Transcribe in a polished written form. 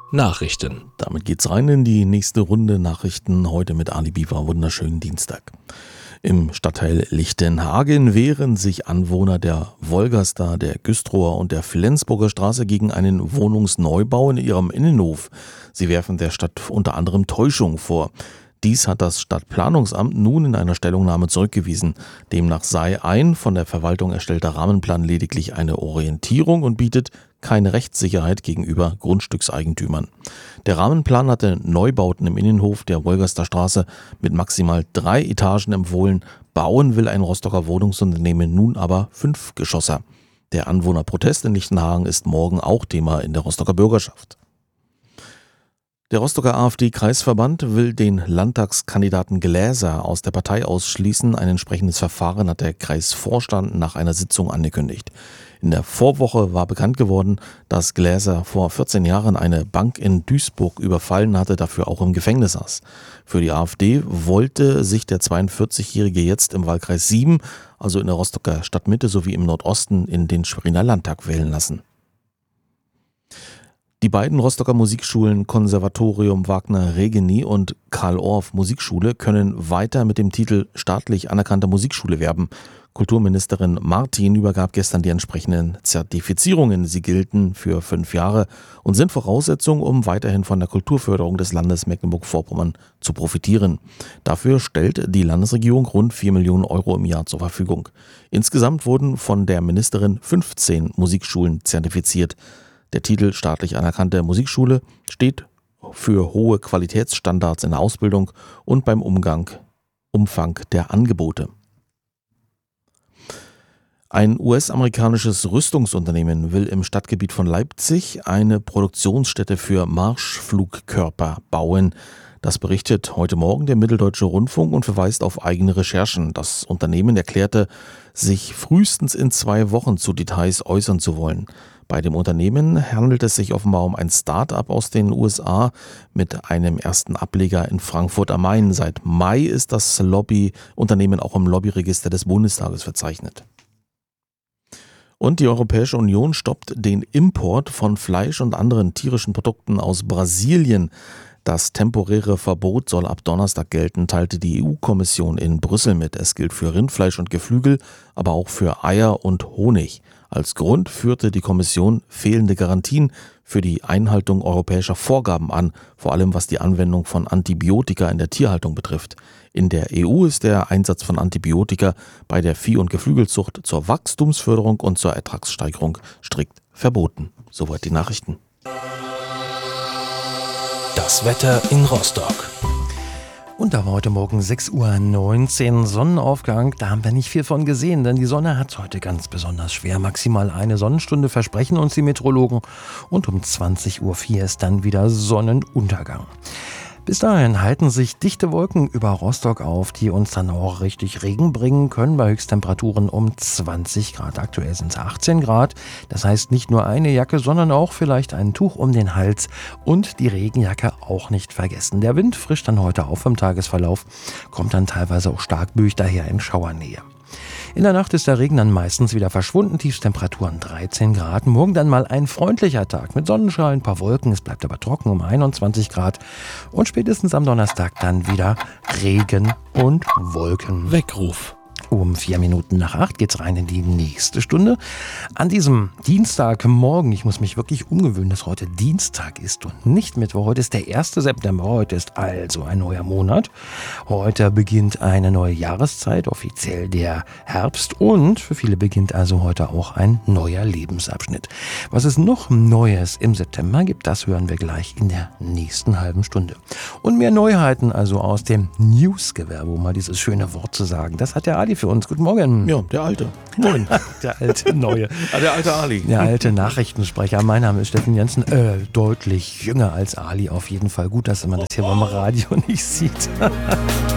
Nachrichten. Damit geht's rein in die nächste Runde Nachrichten heute mit Ali Biwa. Wunderschönen Dienstag. Im Stadtteil Lichtenhagen wehren sich Anwohner der Wolgaster, der Güstrower und der Flensburger Straße gegen einen Wohnungsneubau in ihrem Innenhof. Sie werfen der Stadt unter anderem Täuschung vor. Dies hat das Stadtplanungsamt nun in einer Stellungnahme zurückgewiesen. Demnach sei ein von der Verwaltung erstellter Rahmenplan lediglich eine Orientierung und bietet keine Rechtssicherheit gegenüber Grundstückseigentümern. Der Rahmenplan hatte Neubauten im Innenhof der Wolgaster Straße mit maximal 3 Etagen empfohlen. Bauen will ein Rostocker Wohnungsunternehmen nun aber 5 Geschosser. Der Anwohnerprotest in Lichtenhagen ist morgen auch Thema in der Rostocker Bürgerschaft. Der Rostocker AfD-Kreisverband will den Landtagskandidaten Gläser aus der Partei ausschließen. Ein entsprechendes Verfahren hat der Kreisvorstand nach einer Sitzung angekündigt. In der Vorwoche war bekannt geworden, dass Gläser vor 14 Jahren eine Bank in Duisburg überfallen hatte, dafür auch im Gefängnis saß. Für die AfD wollte sich der 42-Jährige jetzt im Wahlkreis 7, also in der Rostocker Stadtmitte sowie im Nordosten, in den Schweriner Landtag wählen lassen. Die beiden Rostocker Musikschulen Konservatorium Wagner Regeni und Karl Orff Musikschule können weiter mit dem Titel staatlich anerkannte Musikschule werben. Kulturministerin Martin übergab gestern die entsprechenden Zertifizierungen. Sie gelten für 5 Jahre und sind Voraussetzung, um weiterhin von der Kulturförderung des Landes Mecklenburg-Vorpommern zu profitieren. Dafür stellt die Landesregierung rund 4 Millionen Euro im Jahr zur Verfügung. Insgesamt wurden von der Ministerin 15 Musikschulen zertifiziert. Der Titel staatlich anerkannte Musikschule steht für hohe Qualitätsstandards in der Ausbildung und beim Umfang der Angebote. Ein US-amerikanisches Rüstungsunternehmen will im Stadtgebiet von Leipzig eine Produktionsstätte für Marschflugkörper bauen. Das berichtet heute Morgen der Mitteldeutsche Rundfunk und verweist auf eigene Recherchen. Das Unternehmen erklärte, sich frühestens in 2 Wochen zu Details äußern zu wollen. Bei dem Unternehmen handelt es sich offenbar um ein Start-up aus den USA mit einem ersten Ableger in Frankfurt am Main. Seit Mai ist das Lobbyunternehmen auch im Lobbyregister des Bundestages verzeichnet. Und die Europäische Union stoppt den Import von Fleisch und anderen tierischen Produkten aus Brasilien. Das temporäre Verbot soll ab Donnerstag gelten, teilte die EU-Kommission in Brüssel mit. Es gilt für Rindfleisch und Geflügel, aber auch für Eier und Honig. Als Grund führte die Kommission fehlende Garantien für die Einhaltung europäischer Vorgaben an, vor allem was die Anwendung von Antibiotika in der Tierhaltung betrifft. In der EU ist der Einsatz von Antibiotika bei der Vieh- und Geflügelzucht zur Wachstumsförderung und zur Ertragssteigerung strikt verboten. Soweit die Nachrichten. Das Wetter in Rostock. Und da war heute Morgen 6:19 Uhr Sonnenaufgang. Da haben wir nicht viel von gesehen, denn die Sonne hat heute ganz besonders schwer. Maximal eine Sonnenstunde versprechen uns die Meteorologen. Und um 20:04 Uhr ist dann wieder Sonnenuntergang. Bis dahin halten sich dichte Wolken über Rostock auf, die uns dann auch richtig Regen bringen können, bei Höchsttemperaturen um 20 Grad. Aktuell sind es 18 Grad. Das heißt nicht nur eine Jacke, sondern auch vielleicht ein Tuch um den Hals und die Regenjacke auch nicht vergessen. Der Wind frischt dann heute auf im Tagesverlauf, kommt dann teilweise auch stark büch daher in Schauernähe. In der Nacht ist der Regen dann meistens wieder verschwunden, Tiefstemperaturen 13 Grad. Morgen dann mal ein freundlicher Tag mit Sonnenschein, ein paar Wolken, es bleibt aber trocken um 21 Grad. Und spätestens am Donnerstag dann wieder Regen und Wolken. Weckruf. Um 8:04 geht's rein in die nächste Stunde. An diesem Dienstagmorgen, ich muss mich wirklich umgewöhnen, dass heute Dienstag ist und nicht Mittwoch. Heute ist der 1. September, heute ist also ein neuer Monat. Heute beginnt eine neue Jahreszeit, offiziell der Herbst. Und für viele beginnt also heute auch ein neuer Lebensabschnitt. Was es noch Neues im September gibt, das hören wir gleich in der nächsten halben Stunde. Und mehr Neuheiten also aus dem Newsgewerbe, um mal dieses schöne Wort zu sagen. Das hat der Ali für uns. Guten Morgen. Ja, der Alte. Moin. Der alte Neue. Der alte Ali. Der alte Nachrichtensprecher. Mein Name ist Steffen Jensen. Deutlich jünger als Ali auf jeden Fall. Gut, dass man das hier beim Radio nicht sieht.